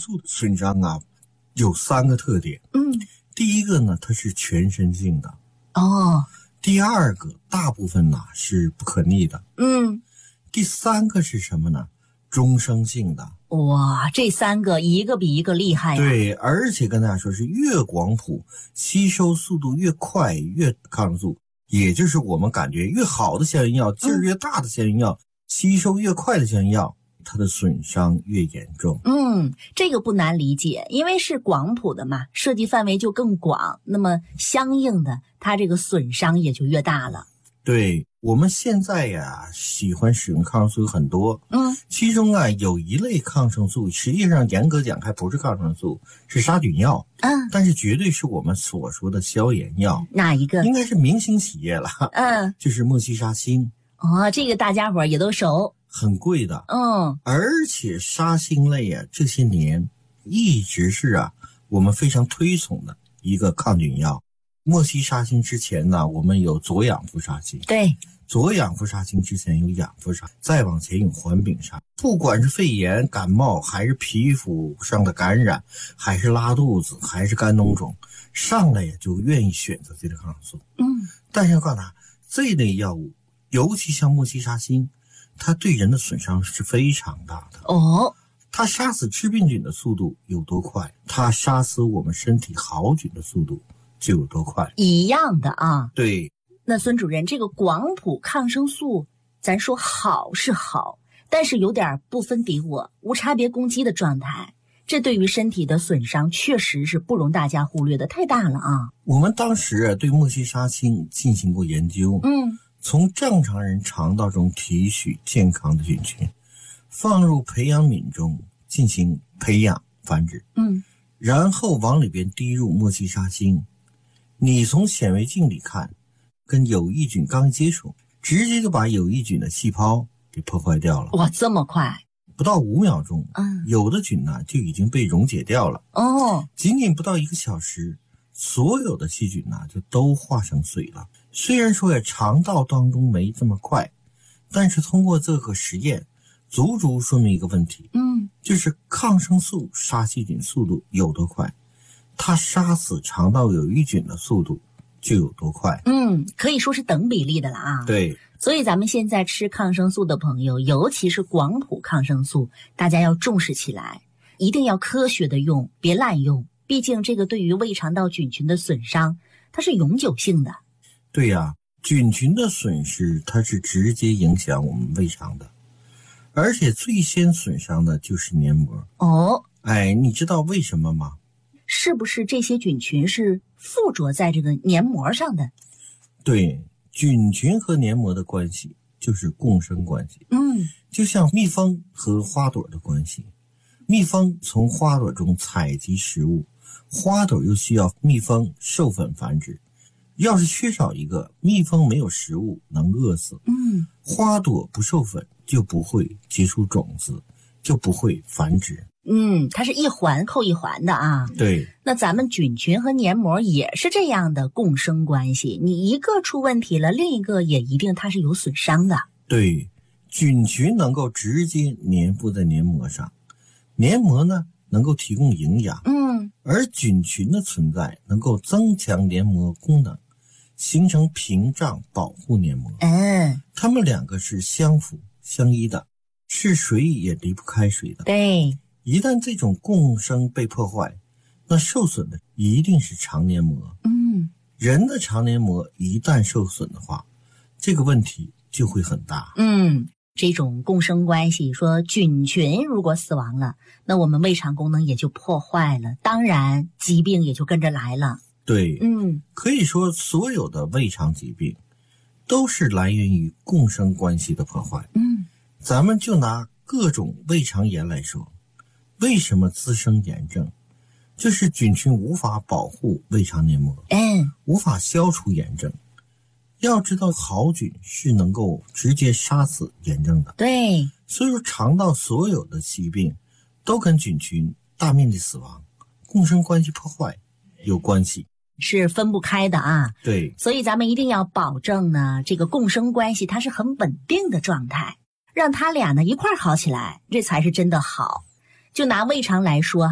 素的损伤啊，有3个特点。第一个呢，它是全身性的。第二个，大部分呢是不可逆的。第3个是什么呢？终生性的。 哇，这3个一个比一个厉害呀。 对，而且跟大家说是越广谱吸收速度越快，越抗生素，也就是我们感觉越好的消炎药，劲儿越大的消炎药，吸收越快的消炎药，它的损伤越严重。 这个不难理解，因为是广谱的嘛，涉及范围就更广，那么相应的它这个损伤也就越大了。 对，我们现在呀喜欢使用抗生素有很多，其中啊有一类抗生素实际上严格讲还不是抗生素，是杀菌药，但是绝对是我们所说的消炎药。 哪一个？ 应该是明星企业了，就是莫西沙星。 这个大家伙也都熟， 很贵的。而且沙星类啊这些年一直是我们非常推崇的一个抗菌药。莫西沙星之前呢，我们有左氧氟沙星。 对， 左氧氟沙星之前有氧氟沙，再往前有环丙沙。不管是肺炎、感冒，还是皮肤上的感染，还是拉肚子，还是肝脓肿，上来也就愿意选择这个抗生素。但是要告诉他，这类药物，尤其像莫西沙星，它对人的损伤是非常大的。它杀死致病菌的速度有多快，它杀死我们身体好菌的速度就有多快， 一样的啊。 对。 那孙主任，这个广谱抗生素，咱说好是好，但是有点不分敌我、无差别攻击的状态，这对于身体的损伤确实是不容大家忽略的，太大了啊。 我们当时对莫西沙星进行过研究，从正常人肠道中提取健康的菌群，放入培养皿中进行培养繁殖，然后往里边滴入莫西沙星。你从显微镜里看，跟有益菌刚接触，直接就把有益菌的细胞给破坏掉了。 哇，这么快？ 不到5秒钟，有的菌呢就已经被溶解掉了。仅仅不到1个小时，所有的细菌呢就都化成水了。虽然说肠道当中没这么快，但是通过这个实验，足足说明一个问题，就是抗生素杀细菌速度有多快，它杀死肠道有益菌的速度就有多快。 可以说是等比例的了啊。 对， 所以咱们现在吃抗生素的朋友，尤其是广谱抗生素，大家要重视起来，一定要科学的用，别滥用。毕竟这个对于胃肠道菌群的损伤，它是永久性的。 对呀，菌群的损失它是直接影响我们胃肠的，而且最先损伤的就是黏膜。你知道为什么吗？ 是不是这些菌群是附着在这个黏膜上的？ 对，菌群和黏膜的关系就是共生关系。就像蜜蜂和花朵的关系，蜜蜂从花朵中采集食物，花朵又需要蜜蜂授粉繁殖。要是缺少一个，蜜蜂没有食物，能饿死。花朵不授粉就不会结出种子，就不会繁殖。 它是一环扣一环的啊。 对， 那咱们菌群和黏膜也是这样的共生关系，你一个出问题了，另一个也一定它是有损伤的。 对，菌群能够直接粘附在黏膜上，黏膜呢能够提供营养，而菌群的存在能够增强黏膜功能，形成屏障保护黏膜。它们2个是相辅相依的，是水也离不开水的。 对， 一旦这种共生被破坏，那受损的一定是肠黏膜。人的肠黏膜一旦受损的话，这个问题就会很大。 这种共生关系，说菌群如果死亡了，那我们胃肠功能也就破坏了，当然疾病也就跟着来了。 对，可以说所有的胃肠疾病都是来源于共生关系的破坏。咱们就拿各种胃肠炎来说，为什么滋生炎症？就是菌群无法保护胃肠黏膜，无法消除炎症。要知道好菌是能够直接杀死炎症的。 对， 所以说肠道所有的疾病都跟菌群大面积死亡、共生关系破坏有关系， 是分不开的啊。 对， 所以咱们一定要保证呢，这个共生关系它是很稳定的状态，让它俩呢一块儿好起来，这才是真的好。就拿胃肠来说